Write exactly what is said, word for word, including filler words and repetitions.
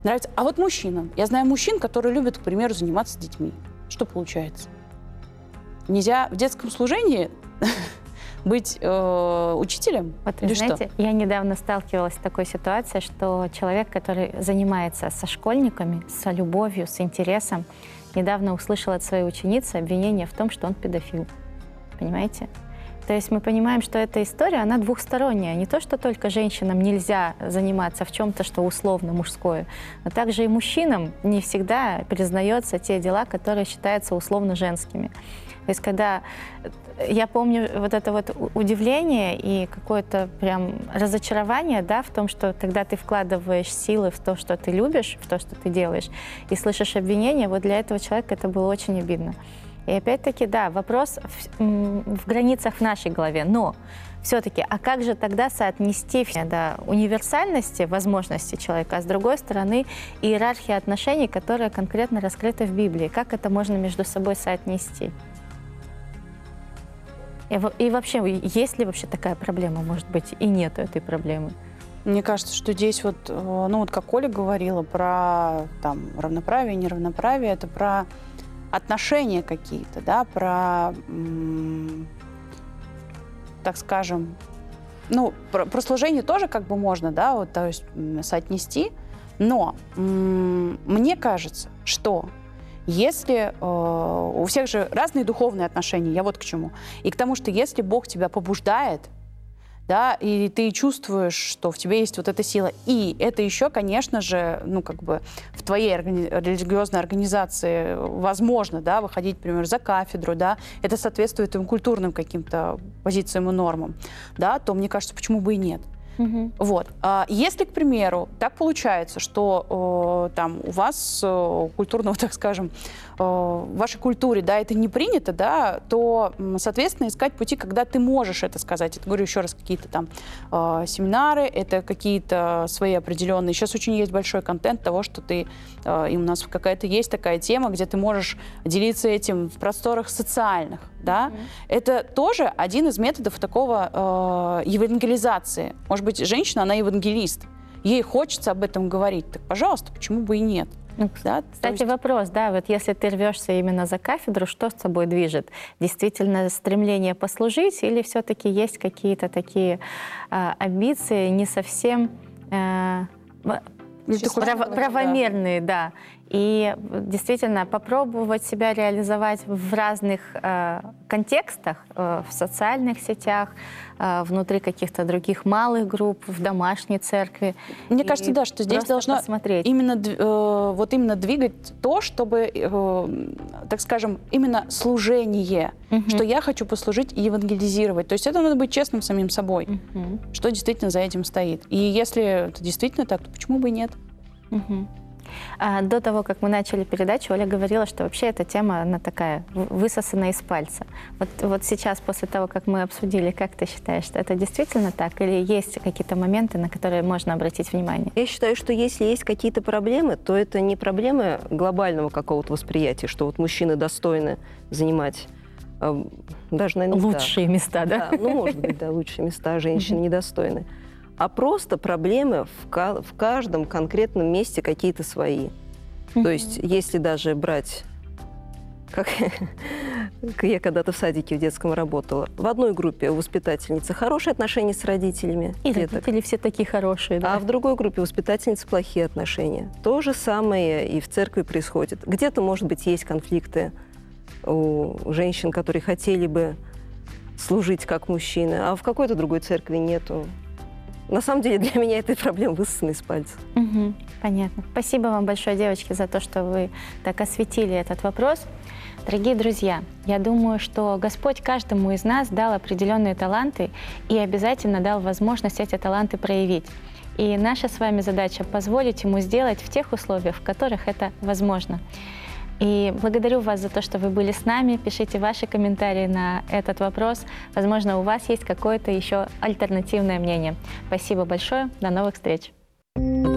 Нравится. А вот мужчинам. Я знаю мужчин, которые любят, к примеру, заниматься с детьми. Что получается? Нельзя в детском служении быть э, учителем? Вот, или знаете, что? я недавно сталкивалась с такой ситуацией, что человек, который занимается со школьниками, с любовью, с интересом, недавно услышал от своей ученицы обвинение в том, что он педофил. Понимаете? То есть мы понимаем, что эта история, она двухсторонняя. Не то, что только женщинам нельзя заниматься в чем-то, что условно мужское, но также и мужчинам не всегда признаются те дела, которые считаются условно женскими. То есть когда я помню вот это вот удивление и какое-то прям разочарование, да, в том, что когда ты вкладываешь силы в то, что ты любишь, в то, что ты делаешь, и слышишь обвинения, вот для этого человека это было очень обидно. И опять-таки, да, вопрос в, в границах в нашей голове, но все-таки, а как же тогда соотнести да, универсальности возможностей человека, а с другой стороны иерархия отношений, которая конкретно раскрыта в Библии? Как это можно между собой соотнести? И, и вообще, есть ли вообще такая проблема, может быть, и нет этой проблемы? Мне кажется, что здесь вот, ну вот как Оля говорила про там, равноправие, неравноправие, это про отношения какие-то, да, про, так скажем, ну, про, про служение тоже как бы можно, да, вот, то есть соотнести, но мне кажется, что если э, у всех же разные духовные отношения, я вот к чему, и к тому, что если Бог тебя побуждает, да, и ты чувствуешь, что в тебе есть вот эта сила. И это еще, конечно же, ну, как бы в твоей органи- религиозной организации возможно, да, выходить, например, за кафедру, да, это соответствует им культурным каким-то позициям и нормам, да, то, мне кажется, почему бы и нет. Угу. Вот. Если, к примеру, так получается, что э, там у вас э, культурного, так скажем, э, в вашей культуре, да, это не принято, да, то, соответственно, искать пути, когда ты можешь это сказать. Это, говорю еще раз, какие-то там э, семинары, это какие-то свои определенные. Сейчас очень есть большой контент того, что ты, э, и у нас какая-то есть такая тема, где ты можешь делиться этим в просторах социальных, да. Mm-hmm. Это тоже один из методов такого э, евангелизации. Может быть, женщина, она евангелист. Ей хочется об этом говорить. Так, пожалуйста, почему бы и нет? Ну, да? Кстати, есть... вопрос, да, вот если ты рвешься именно за кафедру, что с тобой движет? Действительно стремление послужить или все-таки есть какие-то такие э, амбиции не совсем э, прав, правомерные, да. да. И действительно попробовать себя реализовать в разных э, контекстах, э, в социальных сетях, э, внутри каких-то других малых групп, в домашней церкви. Мне кажется, да, что здесь должно именно, э, вот именно двигать то, чтобы, э, так скажем, именно служение, угу. что я хочу послужить и евангелизировать. То есть это надо быть честным самим собой, угу. что действительно за этим стоит. И если это действительно так, то почему бы и нет? Угу. До того, как мы начали передачу, Оля говорила, что вообще эта тема, она такая, высосана из пальца. Вот, вот сейчас, после того, как мы обсудили, как ты считаешь, что это действительно так? Или есть какие-то моменты, на которые можно обратить внимание? Я считаю, что если есть какие-то проблемы, то это не проблемы глобального какого-то восприятия, что вот мужчины достойны занимать э, даже, наверное, лучшие места, да? да? Ну, может быть, да, лучшие места, а женщины недостойны. А просто проблемы в, в каждом конкретном месте какие-то свои. Mm-hmm. То есть, если даже брать, как я когда-то в садике в детском работала, в одной группе у воспитательницы хорошие отношения с родителями. И родители все такие хорошие, да? А в другой группе у воспитательницы плохие отношения. То же самое и в церкви происходит. Где-то, может быть, есть конфликты у женщин, которые хотели бы служить как мужчины, а в какой-то другой церкви нету. На самом деле для меня эта проблема высосана из пальца. Угу, понятно. Спасибо вам большое, девочки, за то, что вы так осветили этот вопрос. Дорогие друзья, я думаю, что Господь каждому из нас дал определенные таланты и обязательно дал возможность эти таланты проявить. И наша с вами задача позволить ему сделать в тех условиях, в которых это возможно. И благодарю вас за то, что вы были с нами. Пишите ваши комментарии на этот вопрос. Возможно, у вас есть какое-то еще альтернативное мнение. Спасибо большое. До новых встреч.